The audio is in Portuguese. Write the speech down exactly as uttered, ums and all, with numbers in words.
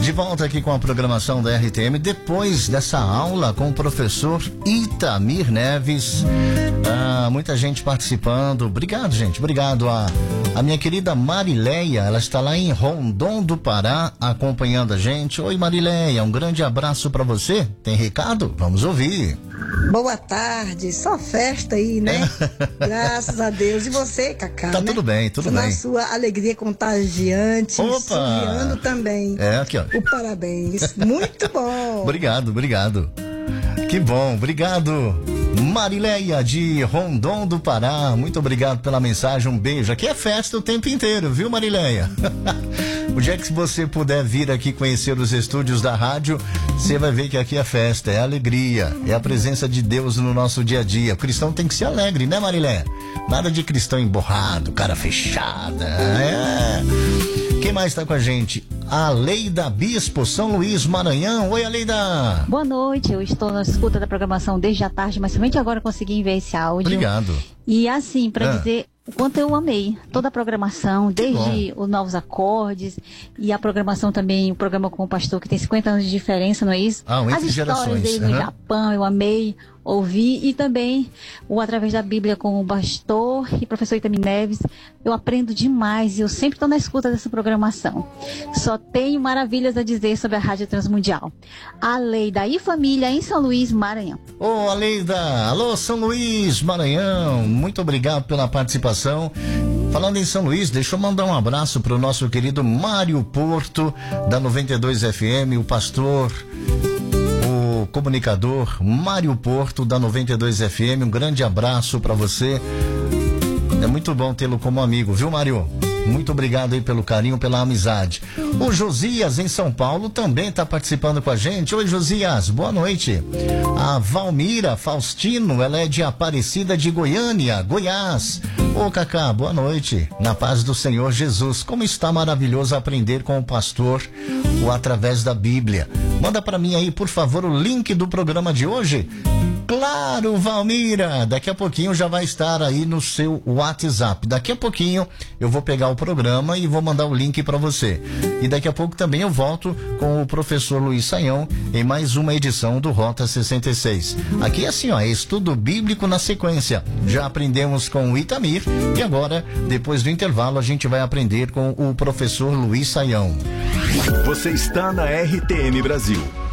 De volta aqui com a programação da R T M, depois dessa aula com o professor Itamir Neves. Ah, muita gente participando. Obrigado, gente. Obrigado a, a minha querida Marileia. Ela está lá em Rondon do Pará acompanhando a gente. Oi, Marileia. Um grande abraço para você. Tem recado? Vamos ouvir. Boa tarde. Só festa aí, né? Graças a Deus. E você, Cacá? Tá né? tudo bem, tudo Na bem. sua alegria contagiante. Opa! Sorriando também. É, aqui, ó. O parabéns. Muito bom. Obrigado, obrigado. Que bom, obrigado. Marileia de Rondon do Pará, muito obrigado pela mensagem, um beijo. Aqui é festa o tempo inteiro, viu, Marileia? O dia que você puder vir aqui conhecer os estúdios da rádio, você vai ver que aqui é festa, é alegria, é a presença de Deus no nosso dia a dia. O cristão tem que ser alegre, né, Marileia? Nada de cristão emborrado, cara fechada. É. Quem mais está com a gente? A Leida Bispo, São Luís, Maranhão. Oi, Aleida. Boa noite, eu estou na escuta da programação desde a tarde, mas somente agora consegui enviar esse áudio. Obrigado. E assim, para Ah. dizer o quanto eu amei toda a programação, desde os novos acordes e a programação também, o programa com o pastor, que tem cinquenta anos de diferença, não é isso? Ah, um As entre histórias gerações. dele no Uhum. Japão, eu amei ouvir, e também o Através da Bíblia com o pastor e professor Itamir Neves. Eu aprendo demais e eu sempre estou na escuta dessa programação. Só tenho maravilhas a dizer sobre a Rádio Transmundial. A Leida e família em São Luís, Maranhão. Ô, Aleida, alô, São Luís, Maranhão, muito obrigado pela participação. Falando em São Luís, deixa eu mandar um abraço pro nosso querido Mário Porto, da noventa e dois F M, o pastor, o comunicador Mário Porto, da noventa e dois F M, um grande abraço para você. É muito bom tê-lo como amigo, viu, Mário? Muito obrigado aí pelo carinho, pela amizade. O Josias, em São Paulo, também está participando com a gente. Oi, Josias, boa noite. A Valmira Faustino, ela é de Aparecida de Goiânia, Goiás. Ô, Cacá, boa noite. Na paz do Senhor Jesus. Como está maravilhoso aprender com o pastor, o Através da Bíblia. Manda para mim aí, por favor, o link do programa de hoje. Claro, Valmira, daqui a pouquinho já vai estar aí no seu WhatsApp. Daqui a pouquinho eu vou pegar o programa e vou mandar o link para você. E daqui a pouco também eu volto com o professor Luiz Saião em mais uma edição do Rota sessenta e seis. Aqui é assim, ó, é estudo bíblico na sequência. Já aprendemos com o Itamir e agora, depois do intervalo, a gente vai aprender com o professor Luiz Saião. Você está na R T M Brasil.